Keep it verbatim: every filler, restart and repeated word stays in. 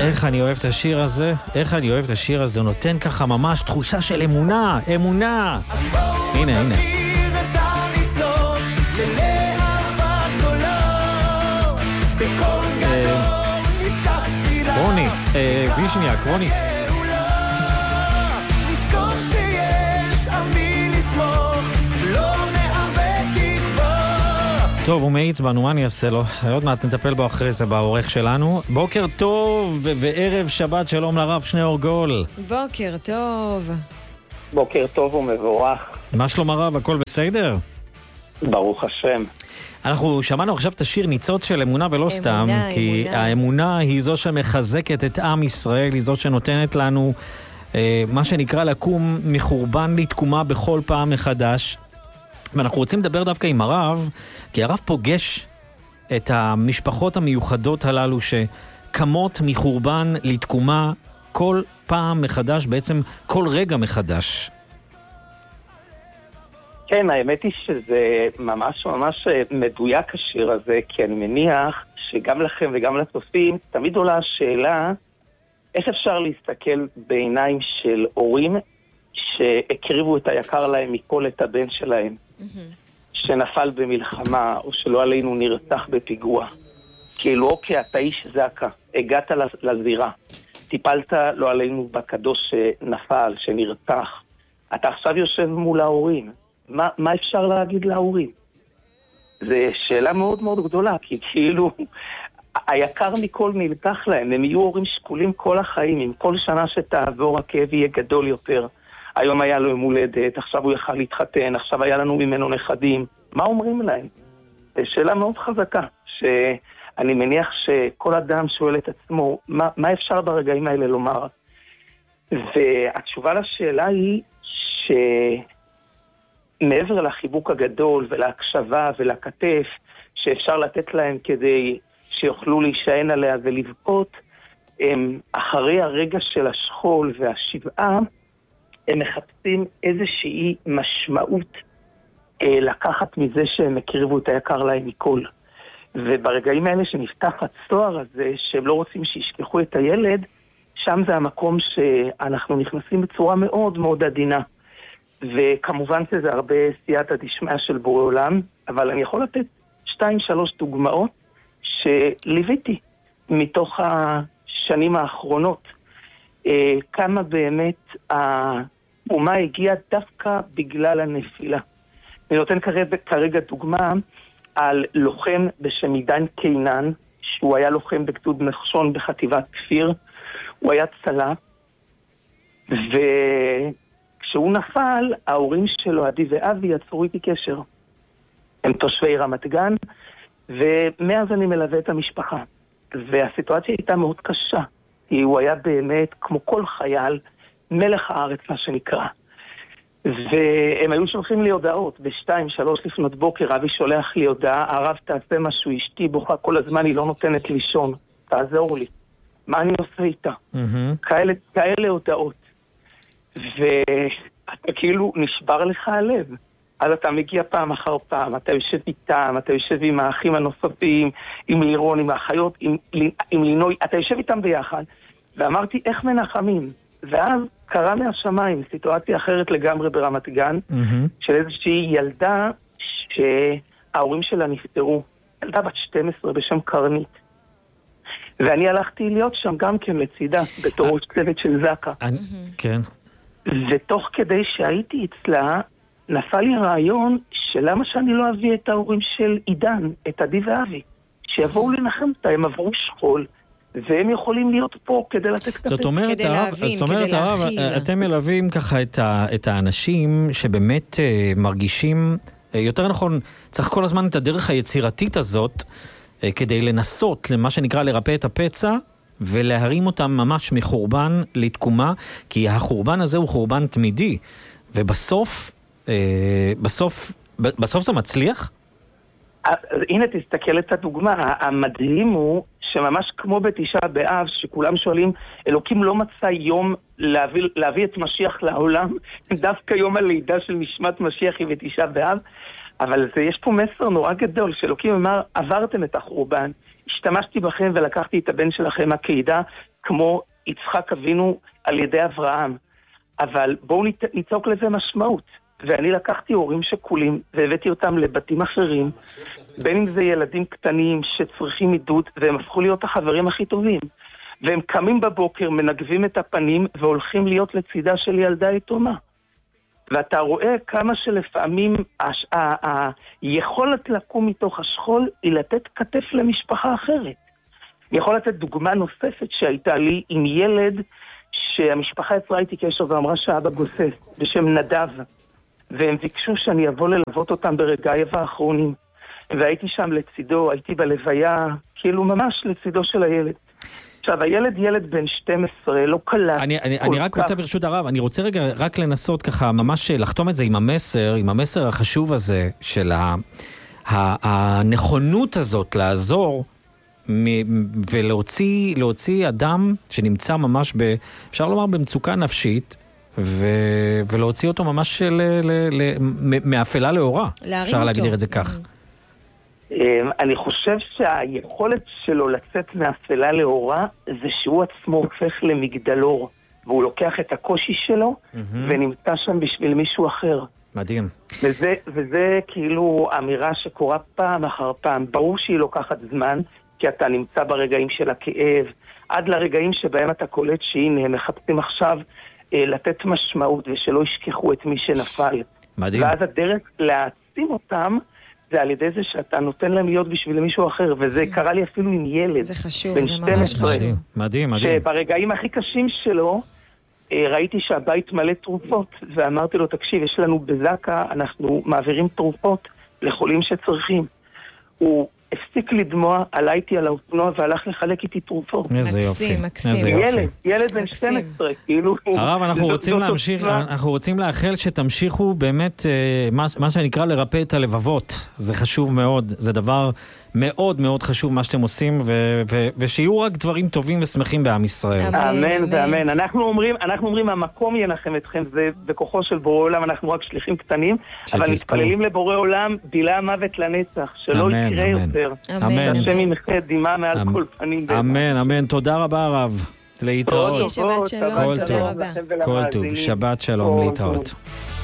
איך אני אוהב את השיר הזה, איך אני אוהב את השיר הזה, הוא נותן ככה ממש תחושה של אמונה, אמונה. הנה, הנה. רוני, וישניאק, רוני. טוב, הוא מאיץ בנו, מה אני אעשה לו? עוד מעט נטפל בו אחרי זה בעורך שלנו. בוקר טוב ו- וערב שבת, שלום לרב שניאור גול. בוקר טוב. בוקר טוב ומבורך. מה שלום הרב, הכל בסדר? ברוך השם. אנחנו שמענו עכשיו את השיר ניצוץ של אמונה ולא אמונה, סתם, כי אמונה. האמונה היא זו שמחזקת את עם ישראל, היא זו שנותנת לנו אה, מה שנקרא לקום מחורבן לתקומה בכל פעם מחדש. ואנחנו רוצים לדבר דווקא עם הרב, כי הרב פוגש את המשפחות המיוחדות הללו שקמות מחורבן לתקומה כל פעם מחדש, בעצם כל רגע מחדש. כן, האמת היא שזה ממש ממש מדויק השיר הזה, כי אני מניח שגם לכם וגם לצופים תמיד עולה השאלה איך אפשר להסתכל בעיניים של הורים שהקריבו את היקר להם מכל את הבן שלהם, שנפל במלחמה או שלא עלינו נרצח בפיגוע. כאילו אוקיי, אתה איש זקה, הגעת לזירה, טיפלת לא עלינו בקדוש שנפל, שנרצח, אתה עכשיו יושב מול ההורים, מה, מה אפשר להגיד להורים? זו שאלה מאוד מאוד גדולה, כי כאילו היקר מכל נלקח להם, הם יהיו הורים שקולים כל החיים, עם כל שנה שתעבור הכאב יהיה גדול יותר. היום היה לו יום הולדת, עכשיו הוא יכל להתחתן, עכשיו היה לנו ממנו נכדים. מה אומרים להם? זו שאלה מאוד חזקה, שאני מניח שכל אדם שואל את עצמו, מה, מה אפשר ברגעים האלה לומר? והתשובה לשאלה היא שמעבר לחיבוק הגדול ולהקשבה ולכתף שאפשר לתת להם כדי שיוכלו להישען עליה ולבכות, הם אחרי הרגע של השכול והשבעה, הם מחפשים איזושהי משמעות אה, לקחת מזה שהם הקריבו את היקר להם מכל. וברגעים האלה שנפתח הצוהר הזה, שהם לא רוצים שישכחו את הילד, שם זה המקום שאנחנו נכנסים בצורה מאוד מאוד עדינה. וכמובן שזה הרבה סייעתא דשמיא של בורא עולם, אבל אני יכול לתת שתיים שלוש דוגמאות שליוויתי מתוך השנים האחרונות. אה, כמה באמת האומה הגיעה דווקא בגלל הנפילה. אני נותן כרגע, כרגע דוגמה על לוחם בשם עידן קינן, שהוא היה לוחם בגדוד נחשון בחטיבת כפיר, הוא היה צלה, וכשהוא נפל, ההורים שלו, עדי ואבי, יצרו איתי קשר. הם תושבי רמת גן, ומאז אני מלווה את המשפחה. והסיטואציה הייתה מאוד קשה, כי הוא היה באמת, כמו כל חייל, מלך הארץ, מה שנקרא. והם היו שולחים לי הודעות, בשתיים, שלוש לפנות בוקר, אבי שולח לי הודעה, הרב תעשה משהו, אשתי בוכה כל הזמן, היא לא נותנת לישון, תעזור לי. מה אני עושה איתה? Mm-hmm. כאלה, כאלה הודעות. ואתה כאילו נשבר לך הלב. אז אתה מגיע פעם אחר פעם, אתה יושב איתם, אתה יושב עם האחים הנוספים, עם לירון, עם האחיות, עם, עם לינוי, אתה יושב איתם ביחד. ואמרתי, איך מנחמים? ואז קרה מהשמיים, סיטואציה אחרת לגמרי ברמת גן, mm-hmm. של איזושהי ילדה שההורים שלה נפטרו, ילדה בת שתים עשרה בשם קרנית. ואני הלכתי להיות שם גם כן לצידה, בתור ראש צוות של זקה. כן. ותוך כדי שהייתי אצלה, נפל לי רעיון שלמה שאני לא אביא את ההורים של עידן, את עדי ואבי, שיבואו לנחם אותה, הם עברו שכול, והם יכולים להיות פה כדי לתת כתף. זאת אומרת, כדי להבין, זאת אומרת, כדי הרב, אתם מלווים ככה את, ה, את האנשים שבאמת uh, מרגישים, uh, יותר נכון, צריך כל הזמן את הדרך היצירתית הזאת, uh, כדי לנסות, למה שנקרא לרפא את הפצע, ולהרים אותם ממש מחורבן לתקומה, כי החורבן הזה הוא חורבן תמידי, ובסוף, uh, בסוף, בסוף זה מצליח? אז הנה תסתכל את הדוגמה, המדהים הוא שממש כמו בתשעה באב, שכולם שואלים, אלוקים לא מצא יום להביא, להביא את משיח לעולם, דווקא יום הלידה של נשמת משיח היא בתשעה באב, אבל זה, יש פה מסר נורא גדול, שאלוקים אמר, עברתם את החורבן, השתמשתי בכם ולקחתי את הבן שלכם מהקהידה, כמו יצחק אבינו על ידי אברהם. אבל בואו ניצוק לזה משמעות. ואני לקחתי הורים שכולים, והבאתי אותם לבתים אחרים, בין אם זה ילדים קטנים שצריכים עידוד, והם הפכו להיות החברים הכי טובים. והם קמים בבוקר, מנגבים את הפנים, והולכים להיות לצידה של ילדה יתומה. ואתה רואה כמה שלפעמים הש... ה... היכולת לקום מתוך השכול היא לתת כתף למשפחה אחרת. אני יכול לתת דוגמה נוספת שהייתה לי עם ילד שהמשפחה יצרה איתי קשר ואמרה שאבא גוסס בשם נדב, והם ביקשו שאני אבוא ללוות אותם ברגעיו האחרונים, והייתי שם לצידו, הייתי בלוויה, כאילו ממש לצידו של הילד. עכשיו, הילד ילד בן שתים עשרה, לא קלט. אני, אני, אני רק כך... רוצה ברשות הרב, אני רוצה רגע רק לנסות ככה, ממש לחתום את זה עם המסר, עם המסר החשוב הזה, של ה, ה, הנכונות הזאת לעזור, ולהוציא להוציא אדם שנמצא ממש, ב, אפשר לומר, במצוקה נפשית, ו, ולהוציא אותו ממש ל, ל, ל, מאפלה לאורה. אפשר להגדיר את זה כך. אני חושב שהיכולת שלו לצאת מאפלה לאורה זה שהוא עצמו הופך למגדלור, והוא לוקח את הקושי שלו ונמצא שם בשביל מישהו אחר. מדהים. וזה, וזה כאילו אמירה שקורה פעם אחר פעם. ברור שהיא לוקחת זמן, כי אתה נמצא ברגעים של הכאב, עד לרגעים שבהם אתה קולט שהנה, הם מחפשים עכשיו אה, לתת משמעות ושלא ישכחו את מי שנפל. מדהים. ואז הדרך להעצים אותם זה על ידי זה שאתה נותן להם להיות בשביל מישהו אחר, וזה קרה לי אפילו עם ילד. זה חשוב, בן זה ממש חשוב. מדהים, מדהים, מדהים. שברגעים הכי קשים שלו, ראיתי שהבית מלא תרופות, ואמרתי לו, תקשיב, יש לנו בזקה, אנחנו מעבירים תרופות לחולים שצריכים. הוא הפסיק לדמוע, עלה איתי על האופנוע והלך לחלק איתי תרופות. איזה יופי. מקסים, מקסים. ילד, ילד בן שתים עשרה, כאילו... הרב, אנחנו רוצים להמשיך, אנחנו רוצים לאחל שתמשיכו באמת, מה שנקרא לרפא את הלבבות. זה חשוב מאוד, זה דבר מאוד מאוד חשוב מה שאתם עושים, ושיהיו רק דברים טובים ושמחים בעם ישראל. אמן ואמן. אנחנו אומרים, אנחנו אומרים, המקום ינחם אתכם, זה בכוחו של בורא עולם, אנחנו רק שליחים קטנים, אבל מתפללים לבורא עולם, בילה המוות לנצח, שלא יקרה יותר. אמן. השם ימחה דמעה מעל כל פנים. אמן, אמן. תודה רבה הרב. להתראות. שבת שלום, תודה רבה. כל טוב, שבת שלום, להתראות.